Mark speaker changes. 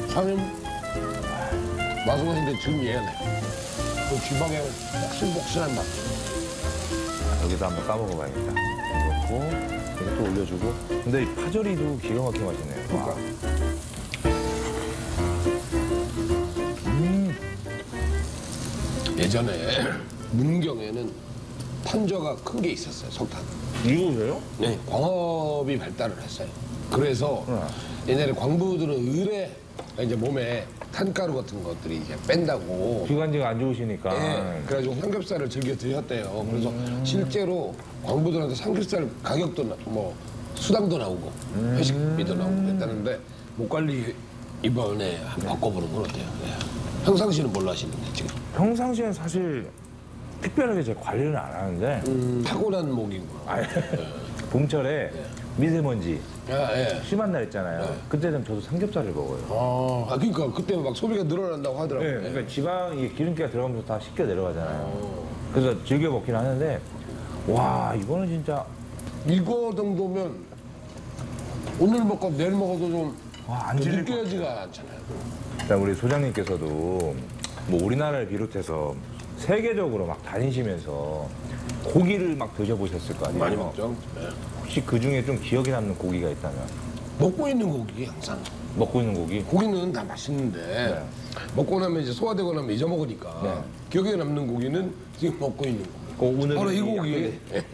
Speaker 1: 사장님 맛은 있는데 지금 얘네. 그 지방의 복신복신한 맛.
Speaker 2: 여기도 한번 까먹어봐야겠다. 이렇고 이것도 올려주고. 근데 이 파절이도 기가 막히게 맛있네요.
Speaker 1: 그러니까. 예전에 문경에는 탄저가 큰 게 있었어요, 석탄.
Speaker 2: 이거세요?
Speaker 1: 네, 광업이 발달을 했어요. 그래서 옛날에 광부들은 의뢰 이제 몸에 탄가루 같은 것들이 이제 뺀다고.
Speaker 2: 기관지가 안 좋으시니까.
Speaker 1: 네, 그래가지고 삼겹살을 즐겨 드셨대요. 그래서 실제로 광부들한테 삼겹살 가격도 뭐 수당도 나오고 회식비도 나오고 그랬다는데 목 관리 이번에 한번 바꿔보는 건 어때요? 네. 평상시는 뭘로 하시는데 지금?
Speaker 2: 평상시엔 사실 특별하게 제 관리는 안 하는데
Speaker 1: 타고난 목이구나.
Speaker 2: 아니, 봄철에 미세먼지
Speaker 1: 예.
Speaker 2: 심한 날 있잖아요. 그때는 저도 삼겹살을 먹어요.
Speaker 1: 그러니까 그때 막 소비가 늘어난다고 하더라고요.
Speaker 2: 네, 그러니까 지방이 기름기가 들어가면서 다 씻겨 내려가잖아요. 그래서 즐겨 먹긴 하는데 와 이거는 진짜
Speaker 1: 이거 정도면 오늘 먹고 내일 먹어도 좀
Speaker 2: 안 질릴 것
Speaker 1: 느껴지가 않잖아요.
Speaker 2: 일단 우리 소장님께서도 뭐 우리나라를 비롯해서 세계적으로 막 다니시면서 고기를 막 드셔보셨을 거 아니에요?
Speaker 1: 많이 먹죠. 네.
Speaker 2: 혹시 그 중에 좀 기억에 남는 고기가 있다면?
Speaker 1: 먹고 있는 고기 항상.
Speaker 2: 먹고 있는 고기?
Speaker 1: 고기는 다 맛있는데 먹고 나면 이제 소화되고 나면 잊어먹으니까 기억에 남는 고기는 지금 먹고 있는 고기.
Speaker 2: 오늘
Speaker 1: 바로 이 고기.